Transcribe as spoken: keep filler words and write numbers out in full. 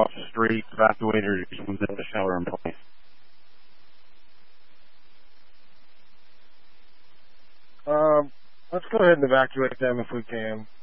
across the street, evacuators within the shelter in place. Um, let's go ahead and evacuate them if we can.